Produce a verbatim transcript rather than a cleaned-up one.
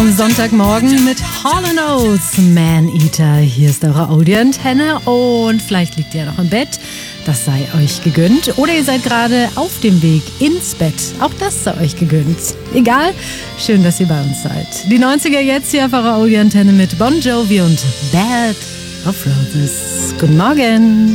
am Sonntagmorgen mit Hall and Oates, Man Eater. Hier ist eure Audioantenne und vielleicht liegt ihr noch im Bett. Das sei euch gegönnt. Oder ihr seid gerade auf dem Weg ins Bett. Auch das sei euch gegönnt. Egal, schön, dass ihr bei uns seid. Die neunziger jetzt hier auf eurer Audioantenne mit Bon Jovi und Bed of Roses. Guten Morgen.